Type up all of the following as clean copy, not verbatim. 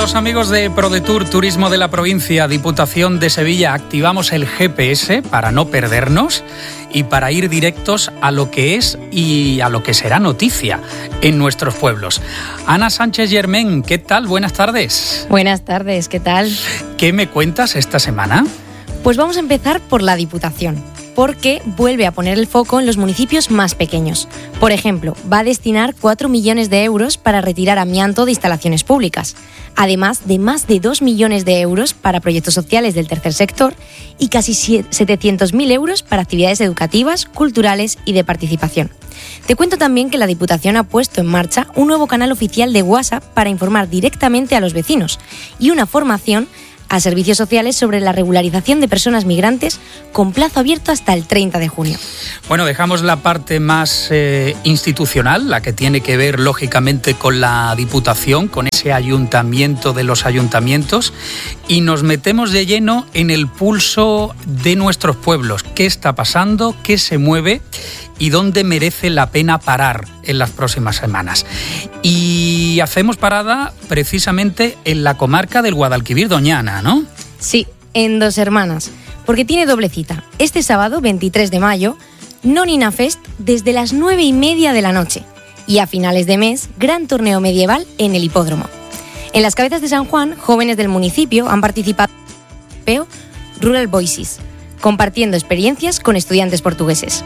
Los amigos de ProDetour, Turismo de la Provincia, Diputación de Sevilla, activamos el GPS para no perdernos y para ir directos a lo que es y a lo que será noticia en nuestros pueblos. Ana Sánchez Germán, ¿qué tal? Buenas tardes. Buenas tardes, ¿qué tal? ¿Qué me cuentas esta semana? Pues vamos a empezar por la Diputación, porque vuelve a poner el foco en los municipios más pequeños. Por ejemplo, va a destinar 4 millones de euros para retirar amianto de instalaciones públicas, además de más de 2 millones de euros para proyectos sociales del tercer sector y casi 700.000 euros para actividades educativas, culturales y de participación. Te cuento también que la Diputación ha puesto en marcha un nuevo canal oficial de WhatsApp para informar directamente a los vecinos y una formación a servicios sociales sobre la regularización de personas migrantes con plazo abierto hasta el 30 de junio. Bueno, dejamos la parte más institucional, la que tiene que ver lógicamente con la Diputación, con ese ayuntamiento de los ayuntamientos, y nos metemos de lleno en el pulso de nuestros pueblos. ¿Qué está pasando? ¿Qué se mueve? ¿Y dónde merece la pena parar en las próximas semanas? Y hacemos parada precisamente en la comarca del Guadalquivir, Doñana, ¿no? Sí, en Dos Hermanas, porque tiene doble cita. Este sábado, 23 de mayo, Nonina Fest desde las 9:30 de la noche. Y a finales de mes, gran torneo medieval en el hipódromo. En las Cabezas de San Juan, jóvenes del municipio han participado en el Rural Voices, compartiendo experiencias con estudiantes portugueses.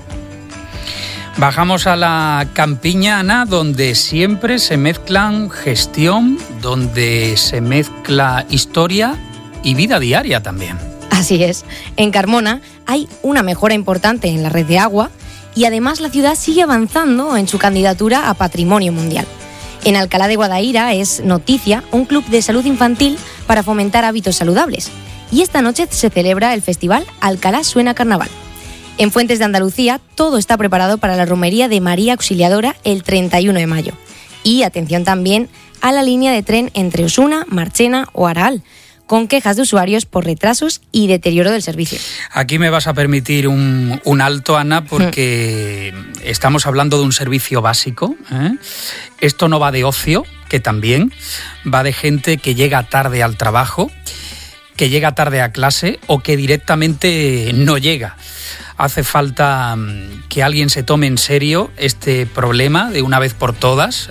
Bajamos a la campiña, Ana, donde siempre se mezclan gestión, donde se mezcla historia y vida diaria también. Así es. En Carmona hay una mejora importante en la red de agua y además la ciudad sigue avanzando en su candidatura a Patrimonio Mundial. En Alcalá de Guadaira es noticia un club de salud infantil para fomentar hábitos saludables. Y esta noche se celebra el festival Alcalá Suena Carnaval. En Fuentes de Andalucía, todo está preparado para la romería de María Auxiliadora el 31 de mayo. Y atención también a la línea de tren entre Osuna, Marchena o Araal, con quejas de usuarios por retrasos y deterioro del servicio. Aquí me vas a permitir un alto, Ana, porque estamos hablando de un servicio básico, ¿eh? Esto no va de ocio, que también va de gente que llega tarde al trabajo, que llega tarde a clase o que directamente no llega. Hace falta que alguien se tome en serio este problema de una vez por todas,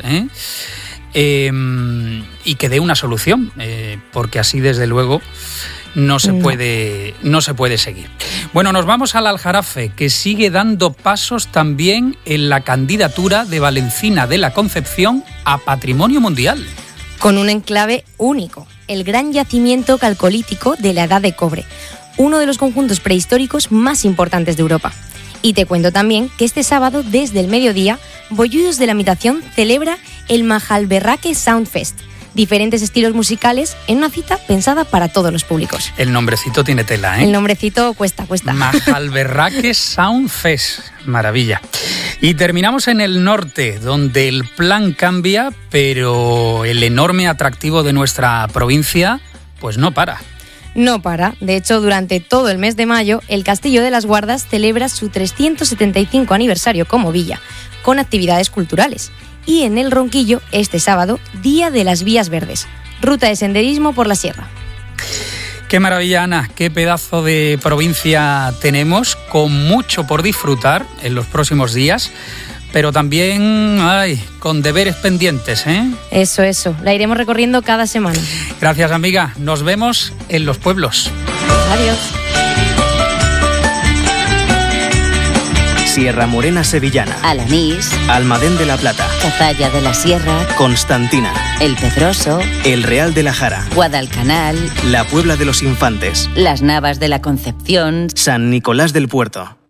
y que dé una solución, porque así desde luego no se puede seguir. Bueno, nos vamos al Aljarafe, que sigue dando pasos también en la candidatura de Valencina de la Concepción a Patrimonio Mundial. Con un enclave único, el gran yacimiento calcolítico de la Edad de Cobre, uno de los conjuntos prehistóricos más importantes de Europa. Y te cuento también que este sábado, desde el mediodía, Bolludos de la Mitación celebra el Majalberraque Sound Fest, diferentes estilos musicales en una cita pensada para todos los públicos. El nombrecito tiene tela, ¿eh? El nombrecito cuesta. Majalberraque Sound Fest, maravilla. Y terminamos en el norte, donde el plan cambia, pero el enorme atractivo de nuestra provincia, pues no para. No para. De hecho, durante todo el mes de mayo, el Castillo de las Guardas celebra su 375 aniversario como villa, con actividades culturales. Y en el Ronquillo, este sábado, Día de las Vías Verdes, ruta de senderismo por la sierra. Qué maravilla, Ana, qué pedazo de provincia tenemos, con mucho por disfrutar en los próximos días, pero también con deberes pendientes, ¿eh? Eso, la iremos recorriendo cada semana. Gracias, amiga, nos vemos en los pueblos. Adiós. Sierra Morena Sevillana, Alanís, Almadén de la Plata, Cazalla de la Sierra, Constantina, El Pedroso, El Real de la Jara, Guadalcanal, La Puebla de los Infantes, Las Navas de la Concepción, San Nicolás del Puerto.